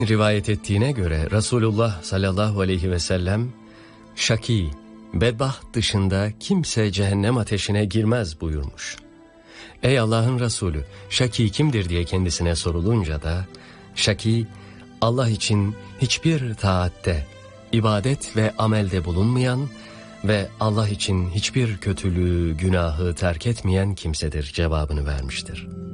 rivayet ettiğine göre Resulullah sallallahu aleyhi ve sellem, şaki, bedbaht dışında kimse cehennem ateşine girmez buyurmuş. Ey Allah'ın Resulü, şaki kimdir diye kendisine sorulunca da, şaki, Allah için hiçbir taatte, ibadet ve amelde bulunmayan ve Allah için hiçbir kötülüğü, günahı terk etmeyen kimsedir cevabını vermiştir.